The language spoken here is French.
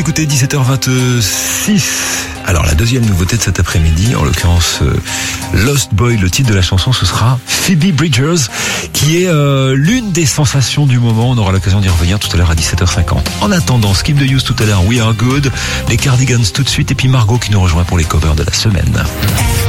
Écoutez, 17h26. Alors la deuxième nouveauté de cet après-midi, en l'occurrence Lost Boy, le titre de la chanson, ce sera Phoebe Bridgers, qui est l'une des sensations du moment. On aura l'occasion d'y revenir tout à l'heure à 17h50. En attendant, Skip the Use tout à l'heure, We Are Good, les Cardigans tout de suite, et puis Margot qui nous rejoint pour les covers de la semaine.